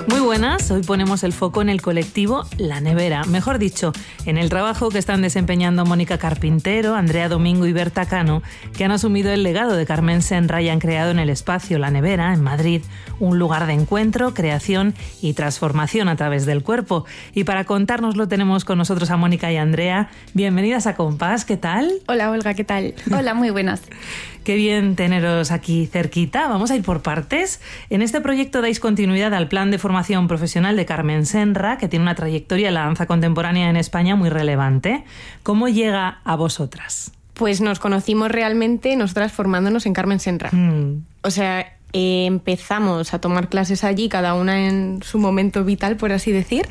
Muy buenas, hoy ponemos el foco en el colectivo La Nevera, mejor dicho, en el trabajo que están desempeñando Mónica Carpintero, Andrea Domingo y Berta Cano, que han asumido el legado de Carmen Senra y han creado en el espacio La Nevera, en Madrid, un lugar de encuentro, creación y transformación a través del cuerpo. Y para contárnoslo tenemos con nosotros a Mónica y Andrea. Bienvenidas a Compás, ¿qué tal? Hola Olga, ¿qué tal? Hola, muy buenas. Qué bien teneros aquí cerquita. Vamos a ir por partes. En este proyecto dais continuidad al plan de formación profesional de Carmen Senra, que tiene una trayectoria en la danza contemporánea en España muy relevante. ¿Cómo llega a vosotras? Pues nos conocimos realmente nosotras formándonos en Carmen Senra. O sea, empezamos a tomar clases allí, cada una en su momento vital, por así decir,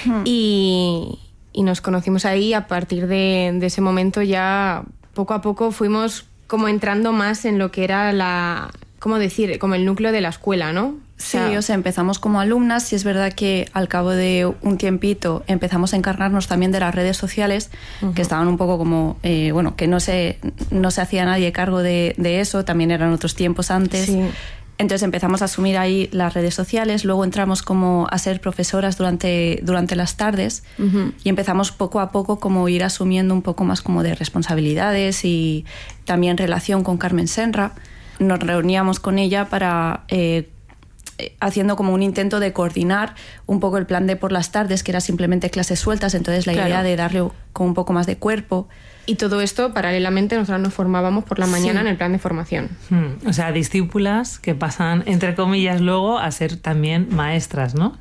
y nos conocimos ahí. A partir de ese momento ya poco a poco fuimos como entrando más en lo que era ¿cómo decir? Como el núcleo de la escuela, ¿no? Sí, o sea, empezamos como alumnas y es verdad que al cabo de un tiempito empezamos a encargarnos también de las redes sociales, que estaban un poco como, que no se hacía nadie cargo de eso, también eran otros tiempos antes. Sí. Entonces empezamos a asumir ahí las redes sociales, luego entramos como a ser profesoras durante las tardes y empezamos poco a poco como ir asumiendo un poco más como de responsabilidades y también relación con Carmen Senra. Nos reuníamos con ella para haciendo como un intento de coordinar un poco el plan de por las tardes, que era simplemente clases sueltas, entonces la idea de darle con un poco más de cuerpo. Y todo esto, paralelamente, nosotros nos formábamos por la mañana en el plan de formación. O sea, discípulas que pasan, entre comillas, luego a ser también maestras, ¿no?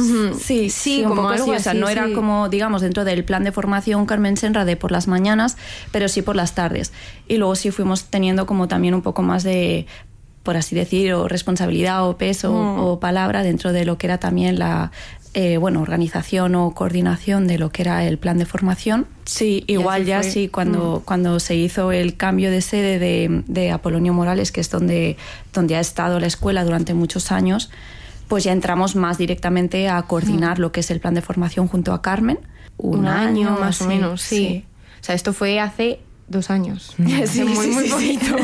Sí, como algo así. O sea, no era como, digamos, dentro del plan de formación Carmen Senra de por las mañanas, pero sí por las tardes. Y luego sí fuimos teniendo como también un poco más de, por así decir, o responsabilidad o peso o palabra dentro de lo que era también la organización o coordinación de lo que era el plan de formación. Sí, igual ya sí, cuando se hizo el cambio de sede de Apolonio Morales, que es donde ha estado la escuela durante muchos años, pues ya entramos más directamente a coordinar lo que es el plan de formación junto a Carmen. Un año más o menos, sí. O sea, esto fue hace 2 años. Sí, muy poquito.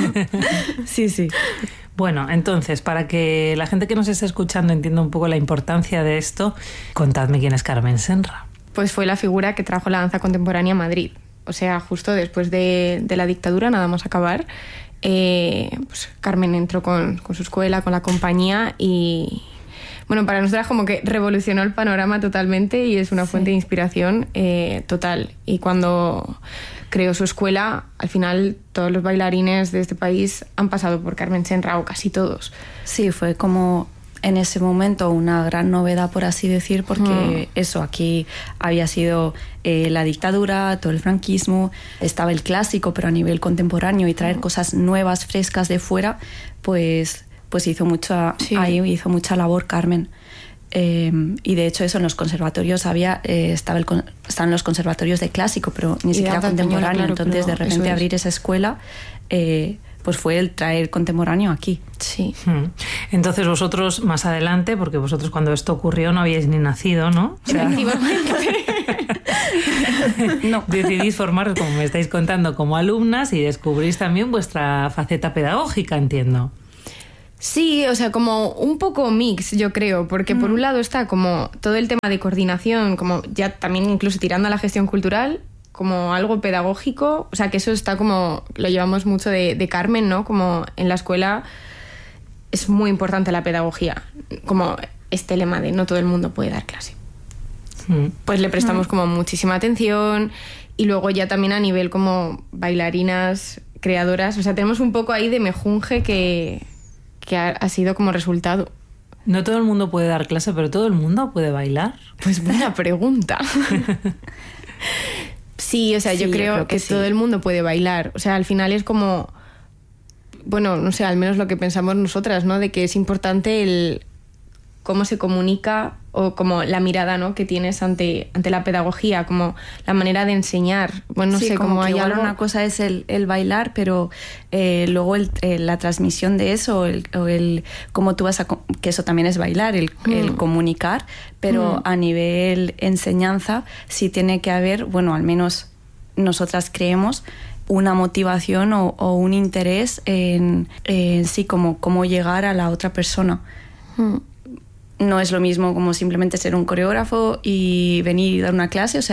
Sí. Bueno, entonces, para que la gente que nos esté escuchando entienda un poco la importancia de esto, contadme quién es Carmen Senra. Pues fue la figura que trajo la danza contemporánea a Madrid. O sea, justo después de la dictadura, nada más acabar, pues Carmen entró con su escuela, con la compañía y... Bueno, para nosotras como que revolucionó el panorama totalmente y es una fuente de inspiración total. Y cuando creó su escuela, al final todos los bailarines de este país han pasado por Carmen Senra, o casi todos. Sí, fue como en ese momento una gran novedad, por así decir, porque aquí había sido la dictadura, todo el franquismo, estaba el clásico, pero a nivel contemporáneo, y traer cosas nuevas, frescas de fuera, pues hizo mucha labor Carmen. Y de hecho eso en los conservatorios estaban los conservatorios de clásico, pero ni siquiera contemporáneo. Claro, entonces de repente abrir esa escuela pues fue el traer contemporáneo aquí. Sí. Entonces vosotros más adelante, porque vosotros cuando esto ocurrió no habíais ni nacido, ¿no? O sea, no. Decidís formaros, como me estáis contando, como alumnas y descubrís también vuestra faceta pedagógica, entiendo. Sí, o sea, como un poco mix, yo creo, porque por un lado está como todo el tema de coordinación, como ya también incluso tirando a la gestión cultural, como algo pedagógico, o sea, que eso está como, lo llevamos mucho de Carmen, ¿no? Como en la escuela es muy importante la pedagogía, como este lema de no todo el mundo puede dar clase. Pues le prestamos como muchísima atención y luego ya también a nivel como bailarinas, creadoras, o sea, tenemos un poco ahí de mejunje que ha sido como resultado. No todo el mundo puede dar clase, pero ¿todo el mundo puede bailar? Pues buena pregunta. Sí, o sea, yo creo que todo el mundo puede bailar. O sea, al final es como... Bueno, no sé, al menos lo que pensamos nosotras, ¿no? De que es importante el cómo se comunica o como la mirada, ¿no? que tienes ante la pedagogía, como la manera de enseñar. Bueno, no sé, como hay algo... Una cosa es el bailar, pero luego la transmisión de eso, el cómo tú vas a... que eso también es bailar, el comunicar, pero a nivel enseñanza sí tiene que haber, bueno, al menos nosotras creemos, una motivación o un interés en sí, como cómo llegar a la otra persona. no es lo mismo como simplemente ser un coreógrafo y venir y dar una clase, o sea,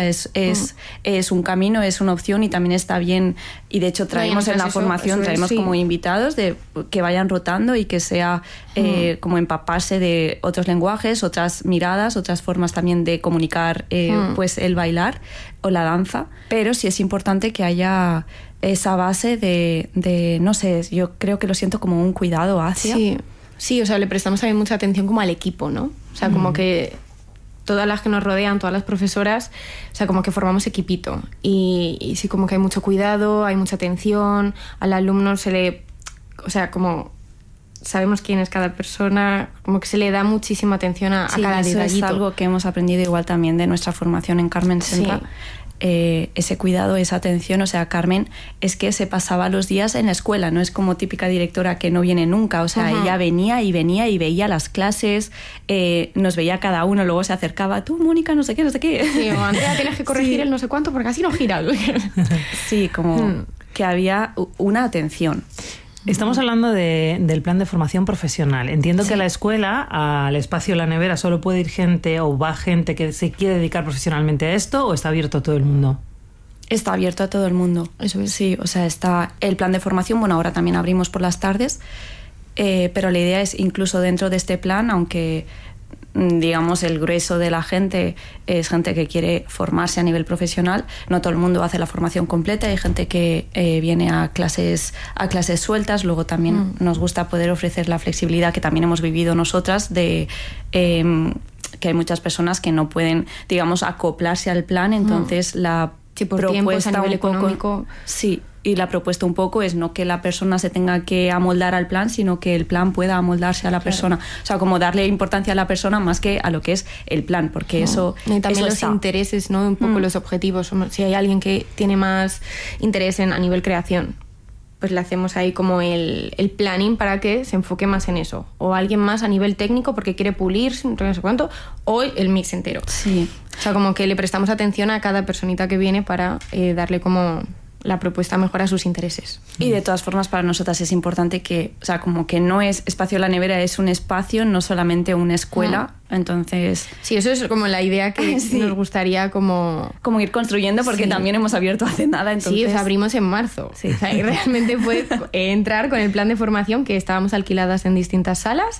es un camino, es una opción y también está bien. Y de hecho traemos en la formación, traemos como invitados de que vayan rotando y que sea como empaparse de otros lenguajes, otras miradas, otras formas también de comunicar pues el bailar o la danza. Pero sí es importante que haya esa base de no sé, yo creo que lo siento como un cuidado hacia... Sí, o sea, le prestamos también mucha atención como al equipo, ¿no? O sea, como que todas las que nos rodean, todas las profesoras, o sea, como que formamos equipito. Y sí, como que hay mucho cuidado, hay mucha atención, al alumno se le... O sea, como sabemos quién es cada persona, como que se le da muchísima atención a cada detallito. Es algo que hemos aprendido igual también de nuestra formación en Carmen Senra. Ese cuidado, esa atención, o sea, Carmen es que se pasaba los días en la escuela, no es como típica directora que no viene nunca, o sea, ella venía y veía las clases, nos veía cada uno, luego se acercaba, tú, Mónica, no sé qué. Sí, o Andrea, tienes que corregir el no sé cuánto porque así no gira. Sí, como que había una atención. Estamos hablando del plan de formación profesional. Entiendo que a la escuela, al espacio La Nevera, solo puede ir gente o va gente que se quiere dedicar profesionalmente a esto, ¿o está abierto a todo el mundo? Está abierto a todo el mundo. Eso es. Sí, o sea, está el plan de formación, bueno, ahora también abrimos por las tardes, pero la idea es incluso dentro de este plan, aunque digamos el grueso de la gente es gente que quiere formarse a nivel profesional, no todo el mundo hace la formación completa, hay gente que viene a clases sueltas, luego también nos gusta poder ofrecer la flexibilidad que también hemos vivido nosotras de que hay muchas personas que no pueden, digamos, acoplarse al plan, entonces la propuesta a nivel económico. Sí, y la propuesta un poco es no que la persona se tenga que amoldar al plan, sino que el plan pueda amoldarse a la persona. O sea, como darle importancia a la persona más que a lo que es el plan, porque eso... Y también eso los intereses, ¿no? Un poco los objetivos. Si hay alguien que tiene más interés a nivel creación, pues le hacemos ahí como el planning para que se enfoque más en eso. O alguien más a nivel técnico porque quiere pulir, no sé cuánto, o el mix entero. Sí. O sea, como que le prestamos atención a cada personita que viene para darle como la propuesta mejor a sus intereses. Y de todas formas para nosotras es importante que, o sea, como que no es Espacio La Nevera, es un espacio, no solamente una escuela, entonces... Sí, eso es como la idea que nos gustaría como ir construyendo, porque también hemos abierto hace nada, entonces... Sí, o sea, abrimos en marzo. Sí. O sea, y realmente fue entrar con el plan de formación, que estábamos alquiladas en distintas salas.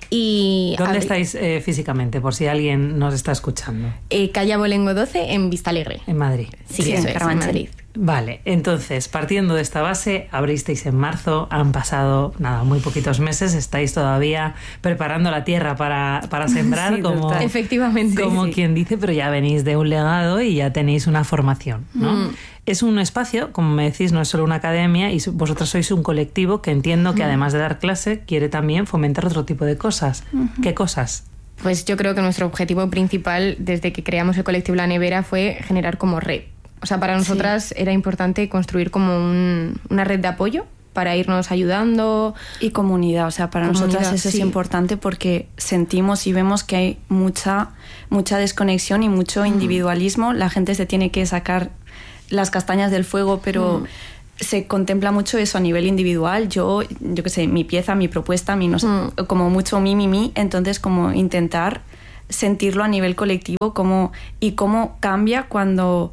Y ¿dónde estáis físicamente, por si alguien nos está escuchando? Calle Abolengo 12, en Vistalegre. En Madrid. Sí, eso es, en Madrid. Vale, entonces, partiendo de esta base, abristeis en marzo, han pasado, muy poquitos meses, estáis todavía preparando la tierra para sembrar, sí, como, efectivamente, como quien dice, pero ya venís de un legado y ya tenéis una formación, ¿no? Es un espacio, como me decís, no es solo una academia, y vosotras sois un colectivo que entiendo que además de dar clase, quiere también fomentar otro tipo de cosas. ¿Qué cosas? Pues yo creo que nuestro objetivo principal desde que creamos el colectivo La Nevera fue generar como red. O sea, para nosotras era importante construir como una red de apoyo para irnos ayudando. Y comunidad, o sea, para nosotras eso es importante porque sentimos y vemos que hay mucha desconexión y mucho individualismo. La gente se tiene que sacar las castañas del fuego, pero se contempla mucho eso a nivel individual. Yo qué sé, mi pieza, mi propuesta, como mucho mi, entonces como intentar sentirlo a nivel colectivo y cómo cambia cuando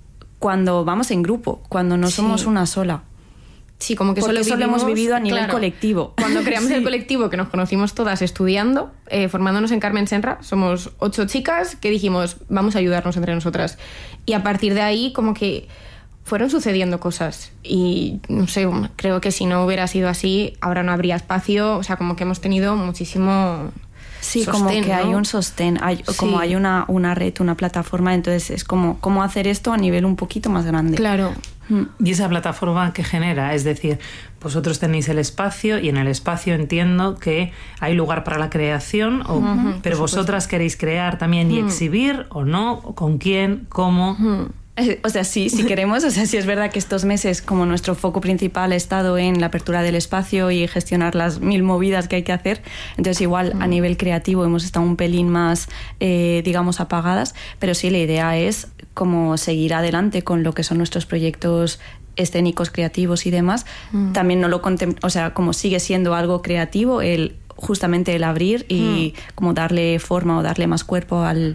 vamos en grupo, cuando no somos una sola. Sí, como que solo hemos vivido a nivel colectivo. Cuando creamos el colectivo, que nos conocimos todas estudiando, formándonos en Carmen Senra, somos 8 chicas que dijimos, vamos a ayudarnos entre nosotras. Y a partir de ahí, como que fueron sucediendo cosas. Y no sé, creo que si no hubiera sido así, ahora no habría espacio. O sea, como que hemos tenido muchísimo... Sí, sostén, como que ¿no? hay un sostén, como hay una red, una plataforma, entonces es como cómo hacer esto a nivel un poquito más grande. Claro. ¿Y esa plataforma qué genera? Es decir, vosotros tenéis el espacio y en el espacio entiendo que hay lugar para la creación, pero vosotras queréis crear también y exhibir, ¿o no? ¿Con quién? ¿Cómo? O sea, sí, si queremos, o sea, sí es verdad que estos meses como nuestro foco principal ha estado en la apertura del espacio y gestionar las 1000 movidas que hay que hacer, entonces igual a nivel creativo hemos estado un pelín más, digamos, apagadas, pero sí la idea es como seguir adelante con lo que son nuestros proyectos escénicos, creativos y demás. También no lo o sea, como sigue siendo algo creativo, el justamente el abrir y como darle forma o darle más cuerpo al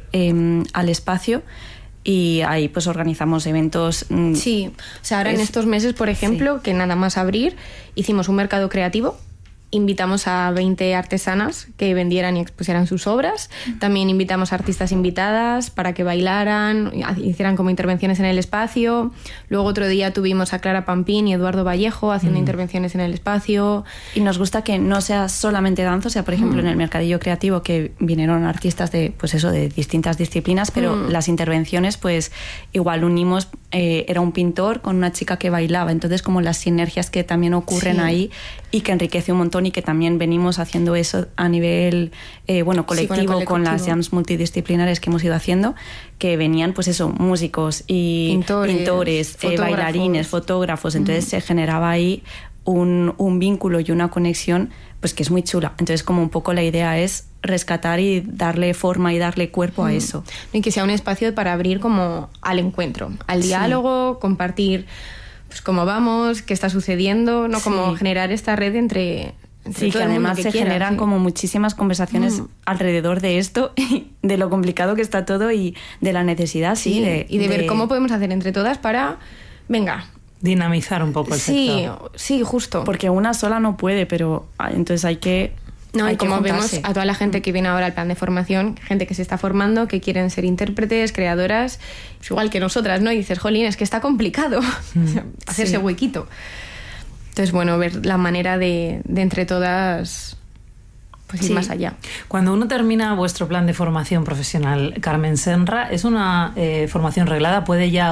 espacio. Y ahí pues organizamos eventos. Sí, o sea, ahora en estos meses, por ejemplo, que nada más abrir, hicimos un mercado creativo. Invitamos a 20 artesanas que vendieran y expusieran sus obras. También invitamos a artistas invitadas para que bailaran, hicieran como intervenciones en el espacio. Luego otro día tuvimos a Clara Pampín y Eduardo Vallejo haciendo intervenciones en el espacio. Y nos gusta que no sea solamente danza, o sea, por ejemplo, en el mercadillo creativo que vinieron artistas de, pues eso, de distintas disciplinas, pero las intervenciones, pues igual unimos, era un pintor con una chica que bailaba, entonces como las sinergias que también ocurren ahí y que enriquece un montón, y que también venimos haciendo eso a nivel colectivo, con las jams multidisciplinares que hemos ido haciendo, que venían pues eso, músicos y pintores, bailarines, fotógrafos, entonces se generaba ahí un vínculo y una conexión pues que es muy chula. Entonces como un poco la idea es rescatar y darle forma y darle cuerpo a eso. Y que sea un espacio para abrir como al encuentro, al diálogo, compartir pues cómo vamos, qué está sucediendo, ¿no? Como generar esta red entre sí, que además se generan como muchísimas conversaciones alrededor de esto, de lo complicado que está todo y de la necesidad, y de ver cómo podemos hacer entre todas para, venga, dinamizar un poco el sector. Sí, justo. Porque una sola no puede, pero entonces hay que... No, y como vemos a toda la gente que viene ahora al plan de formación, gente que se está formando, que quieren ser intérpretes, creadoras, pues igual que nosotras, ¿no? Y dices, jolín, es que está complicado hacerse huequito. Entonces, bueno, ver la manera de entre todas pues ir más allá. Cuando uno termina vuestro plan de formación profesional, Carmen Senra, ¿es una formación reglada? ¿Puede ya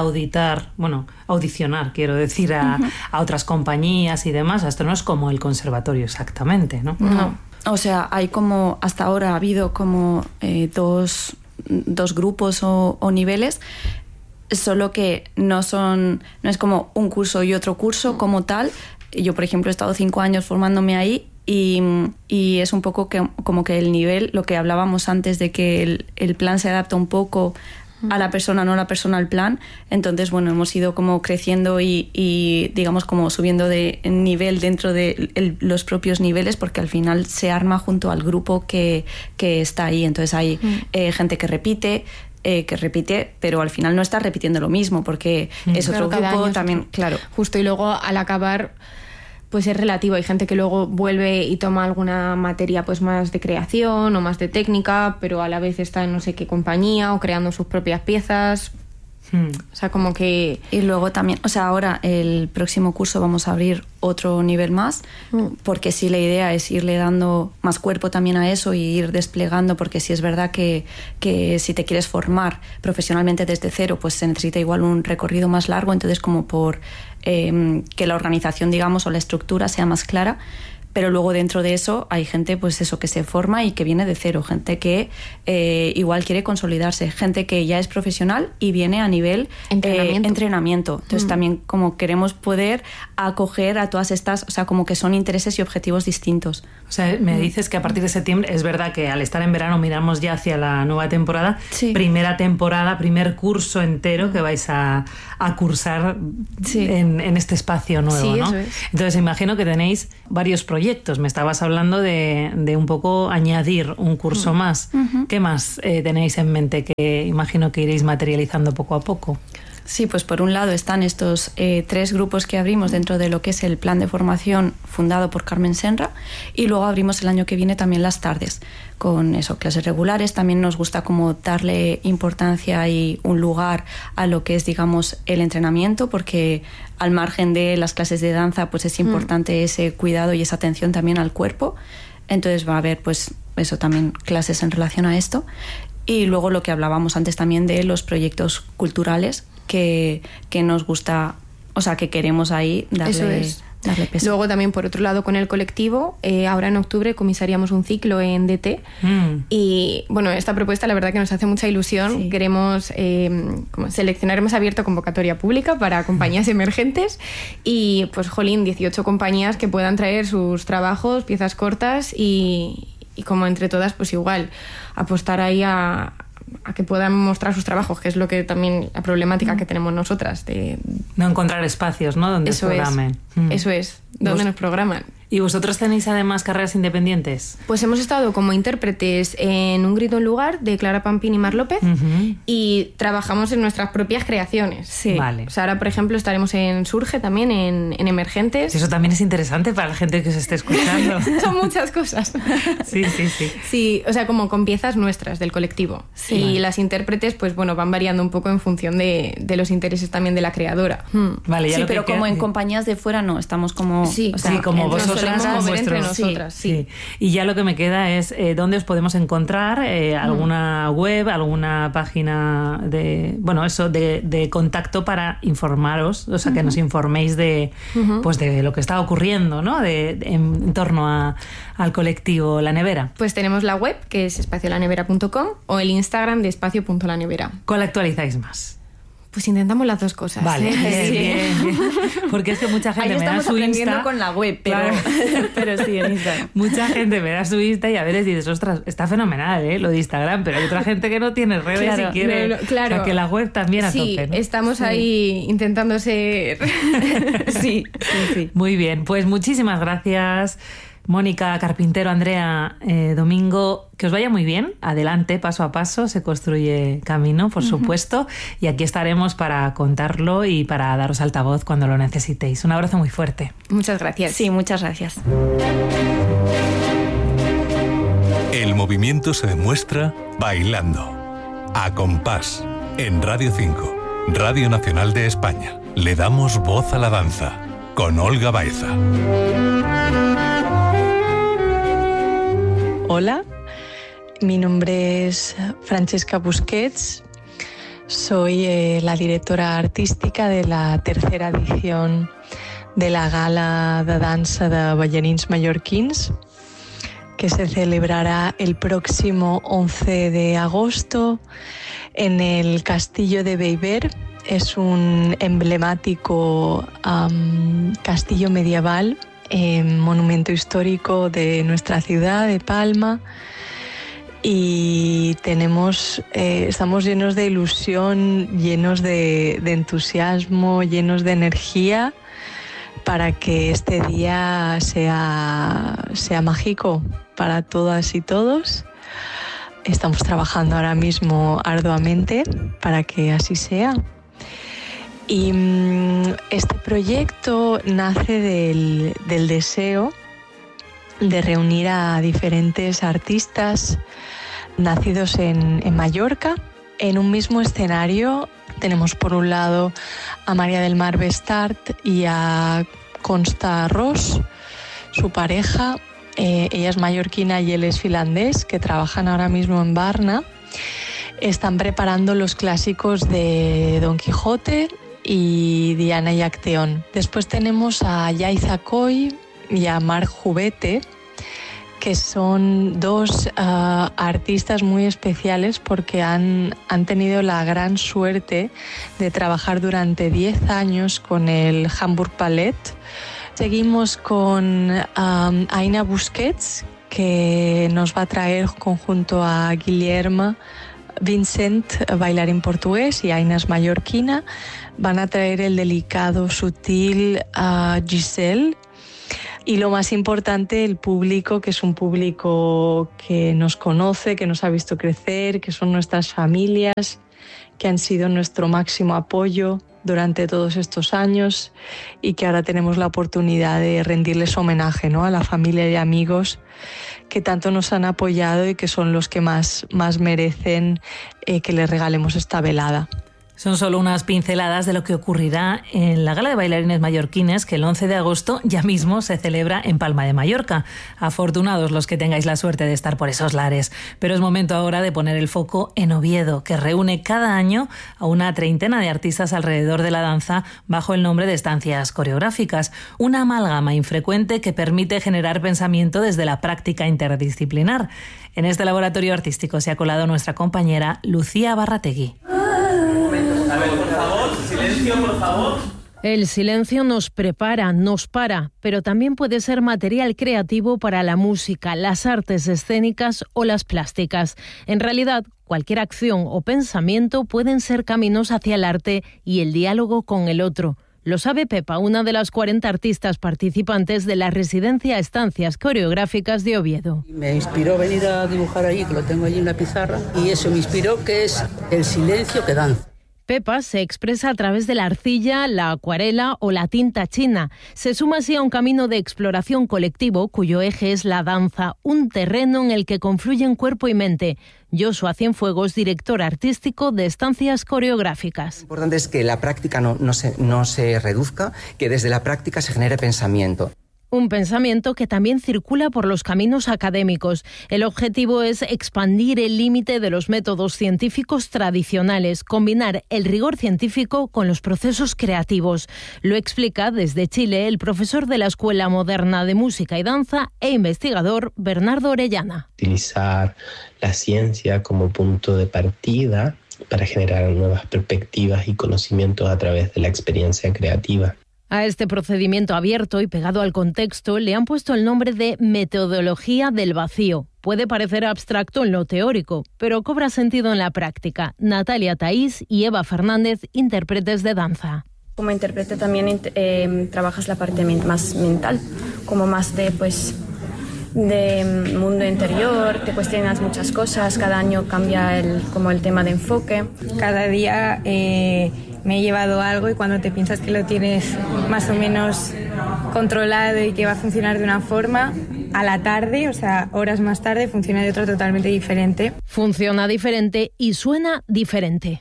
audicionar, quiero decir, a otras compañías y demás? Esto no es como el conservatorio exactamente, ¿no? No. O sea, hay como, hasta ahora ha habido como dos grupos o niveles, solo que no es como un curso y otro curso como tal. Yo, por ejemplo, he estado 5 años formándome ahí y es un poco como que el nivel, lo que hablábamos antes de que el plan se adapta un poco a la persona, no la persona al plan. Entonces, bueno, hemos ido como creciendo y digamos como subiendo de nivel dentro de los propios niveles, porque al final se arma junto al grupo que está ahí. Entonces hay gente que repite, pero al final no está repitiendo lo mismo, porque es otro grupo también, claro. Justo, y luego al acabar pues es relativo. Hay gente que luego vuelve y toma alguna materia pues más de creación o más de técnica, pero a la vez está en no sé qué compañía o creando sus propias piezas. O sea, como que... Y luego también, o sea, ahora el próximo curso vamos a abrir otro nivel más, porque sí, la idea es irle dando más cuerpo también a eso y ir desplegando, porque sí es verdad que si te quieres formar profesionalmente desde cero, pues se necesita igual un recorrido más largo, entonces como por que la organización, digamos, o la estructura sea más clara. Pero luego dentro de eso hay gente pues eso que se forma y que viene de cero, gente que igual quiere consolidarse, gente que ya es profesional y viene a nivel entrenamiento. Entonces también como queremos poder acoger a todas estas, o sea, como que son intereses y objetivos distintos. O sea, me dices que a partir de septiembre, es verdad que al estar en verano miramos ya hacia la nueva temporada, primera temporada, primer curso entero que vais a cursar en este espacio nuevo, ¿no? Eso es. Entonces imagino que tenéis varios proyectos. Me estabas hablando de un poco añadir un curso más. ¿Qué más tenéis en mente que imagino que iréis materializando poco a poco? Sí, pues por un lado están estos 3 grupos que abrimos dentro de lo que es el plan de formación fundado por Carmen Senra, y luego abrimos el año que viene también las tardes con eso, clases regulares. También nos gusta como darle importancia y un lugar a lo que es, digamos, el entrenamiento, porque al margen de las clases de danza pues es importante ese cuidado y esa atención también al cuerpo. Entonces va a haber pues eso, también clases en relación a esto. Y luego lo que hablábamos antes también de los proyectos culturales que nos gusta, o sea, que queremos ahí darle peso. Luego también, por otro lado, con el colectivo, ahora en octubre comisaríamos un ciclo en DT y, bueno, esta propuesta la verdad que nos hace mucha ilusión. Queremos como seleccionar, hemos abierto convocatoria pública para compañías emergentes y, pues, jolín, 18 compañías que puedan traer sus trabajos, piezas cortas y como entre todas, pues igual, apostar ahí a que puedan mostrar sus trabajos, que es lo que también la problemática que tenemos nosotras de no encontrar espacios, ¿no? Donde eso programen. Eso es, donde nos programan. ¿Y vosotros tenéis además carreras independientes? Pues hemos estado como intérpretes en Un grito en lugar, de Clara Pampín y Mar López, y trabajamos en nuestras propias creaciones. Sí. Vale. O sea, ahora, por ejemplo, estaremos en Surge también, en Emergentes. Eso también es interesante para la gente que os esté escuchando. Son muchas cosas. Sí. Sí, o sea, como con piezas nuestras del colectivo. Sí. Y las intérpretes, pues bueno, van variando un poco en función de los intereses también de la creadora. Vale, ya sí, lo pero como en compañías de fuera no, estamos como... Sí, o sea, como vosotros. Entre nosotras, sí. Y ya lo que me queda es dónde os podemos encontrar, alguna web, alguna página de contacto para informaros, o sea, que nos informéis de lo que está ocurriendo, ¿no? En torno al colectivo La Nevera. Pues tenemos la web, que es espaciolanevera.com, o el Instagram de espacio.lanevera. ¿Cuál actualizáis más? Pues intentamos las dos cosas. Vale, bien. Porque es que mucha gente me da su Insta con la web, pero sí, en Instagram. Mucha gente me da su Insta y a veces dices, ostras, está fenomenal, lo de Instagram, pero hay otra gente que no tiene redes y quiere... Claro. O sea, que la web también a tope, ¿no? Estamos ahí intentando ser... sí. Muy bien, pues muchísimas gracias, Mónica Carpintero, Andrea Domingo, que os vaya muy bien. Adelante, paso a paso, se construye camino, por supuesto, y aquí estaremos para contarlo y para daros altavoz cuando lo necesitéis. Un abrazo muy fuerte. Muchas gracias. Sí, muchas gracias. El movimiento se demuestra bailando. A compás, en Radio 5, Radio Nacional de España. Le damos voz a la danza, con Olga Baeza. Hola, mi nombre es Francesca Busquets, soy la directora artística de la tercera edición de la Gala de Dansa de Ballarins Mallorquins, que se celebrará el próximo 11 de agosto en el Castillo de Bellver. Es un emblemático castillo medieval, monumento histórico de nuestra ciudad, de Palma, y estamos llenos de ilusión, llenos de entusiasmo, llenos de energía para que este día sea mágico para todas y todos. Estamos trabajando ahora mismo arduamente para que así sea. Y este proyecto nace del deseo de reunir a diferentes artistas nacidos en Mallorca en un mismo escenario. Tenemos por un lado a María del Mar Bestart y a Consta Ross, su pareja. Ella es mallorquina y él es finlandés, que trabajan ahora mismo en Varna. Están preparando los clásicos de Don Quijote y Diana y Acteón. Después tenemos a Yaiza Coy y a Marc Jubete, que son dos artistas muy especiales porque han tenido la gran suerte de trabajar durante 10 años con el Hamburg Ballet. Seguimos con Aina Busquets, que nos va a traer junto a Guillermo Vincent, bailarín portugués, y Aina es mallorquina. Van a traer el delicado, sutil Giselle. Y lo más importante, el público, que es un público que nos conoce, que nos ha visto crecer, que son nuestras familias, que han sido nuestro máximo apoyo durante todos estos años y que ahora tenemos la oportunidad de rendirles homenaje, ¿no?, a la familia y amigos que tanto nos han apoyado y que son los que más merecen que les regalemos esta velada. Son solo unas pinceladas de lo que ocurrirá en la Gala de Bailarines Mallorquines, que el 11 de agosto ya mismo se celebra en Palma de Mallorca. Afortunados los que tengáis la suerte de estar por esos lares. Pero es momento ahora de poner el foco en Oviedo, que reúne cada año a una treintena de artistas alrededor de la danza bajo el nombre de estancias coreográficas. Una amalgama infrecuente que permite generar pensamiento desde la práctica interdisciplinar. En este laboratorio artístico se ha colado nuestra compañera Lucía Barrategui. A ver, por favor, silencio, por favor. El silencio nos prepara, nos para, pero también puede ser material creativo para la música, las artes escénicas o las plásticas. En realidad, cualquier acción o pensamiento pueden ser caminos hacia el arte y el diálogo con el otro. Lo sabe Pepa, una de las 40 artistas participantes de la residencia Estancias Coreográficas de Oviedo. Me inspiró venir a dibujar allí, que lo tengo allí en la pizarra, y eso me inspiró, que es el silencio que danza. Pepa se expresa a través de la arcilla, la acuarela o la tinta china. Se suma así a un camino de exploración colectivo cuyo eje es la danza, un terreno en el que confluyen cuerpo y mente. Joshua Cienfuegos, director artístico de Estancias Coreográficas. Lo importante es que la práctica no se reduzca, que desde la práctica se genere pensamiento. Un pensamiento que también circula por los caminos académicos. El objetivo es expandir el límite de los métodos científicos tradicionales, combinar el rigor científico con los procesos creativos. Lo explica desde Chile el profesor de la Escuela Moderna de Música y Danza e investigador Bernardo Orellana. Utilizar la ciencia como punto de partida para generar nuevas perspectivas y conocimientos a través de la experiencia creativa. A este procedimiento abierto y pegado al contexto le han puesto el nombre de metodología del vacío. Puede parecer abstracto en lo teórico, pero cobra sentido en la práctica. Natalia Taís y Eva Fernández, intérpretes de danza. Como intérprete también trabajas la parte más mental, como más de mundo interior, te cuestionas muchas cosas, cada año cambia el tema de enfoque. Cada día me he llevado algo y cuando te piensas que lo tienes más o menos controlado y que va a funcionar de una forma, a la tarde, o sea, horas más tarde, funciona de otra totalmente diferente. Funciona diferente y suena diferente.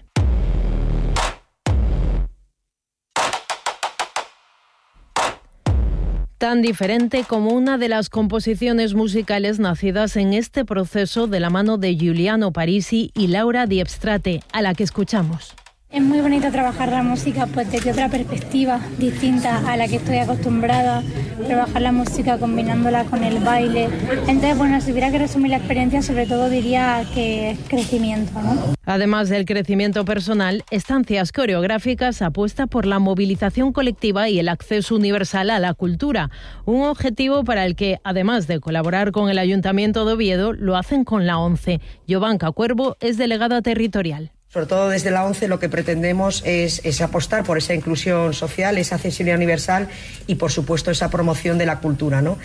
Tan diferente como una de las composiciones musicales nacidas en este proceso de la mano de Giuliano Parisi y Laura Diepstrate, a la que escuchamos. Es muy bonito trabajar la música pues desde otra perspectiva distinta a la que estoy acostumbrada, trabajar la música combinándola con el baile. Entonces, bueno, si tuviera que resumir la experiencia, sobre todo diría que es crecimiento, ¿no? Además del crecimiento personal, Estancias Coreográficas apuesta por la movilización colectiva y el acceso universal a la cultura, un objetivo para el que, además de colaborar con el Ayuntamiento de Oviedo, lo hacen con la ONCE. Jovanka Cuervo es delegada territorial. Sobre todo desde la ONCE lo que pretendemos es apostar por esa inclusión social, esa accesibilidad universal y, por supuesto, esa promoción de la cultura, ¿no?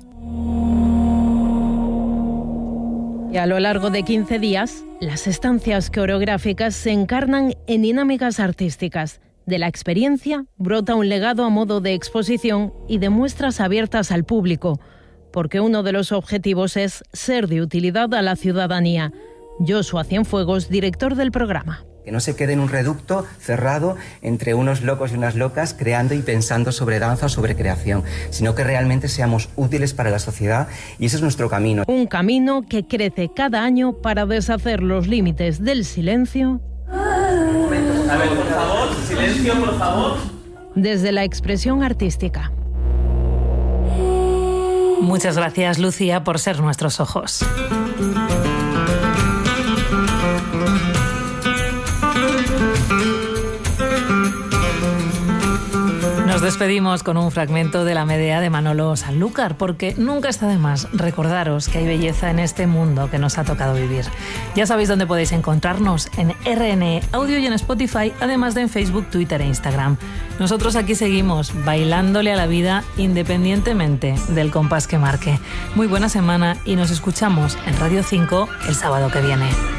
Y a lo largo de 15 días, las estancias coreográficas se encarnan en dinámicas artísticas. De la experiencia brota un legado a modo de exposición y de muestras abiertas al público, porque uno de los objetivos es ser de utilidad a la ciudadanía. Joshua Cienfuegos, director del programa. Que no se quede en un reducto cerrado entre unos locos y unas locas creando y pensando sobre danza o sobre creación, sino que realmente seamos útiles para la sociedad y ese es nuestro camino. Un camino que crece cada año para deshacer los límites del silencio. A ver, por favor, silencio, por favor. Desde la expresión artística. Muchas gracias, Lucía, por ser nuestros ojos. Nos despedimos con un fragmento de la Medea de Manolo Sanlúcar, porque nunca está de más recordaros que hay belleza en este mundo que nos ha tocado vivir. Ya sabéis dónde podéis encontrarnos, en RNE Audio y en Spotify, además de en Facebook, Twitter e Instagram. Nosotros aquí seguimos bailándole a la vida independientemente del compás que marque. Muy buena semana y nos escuchamos en Radio 5 el sábado que viene.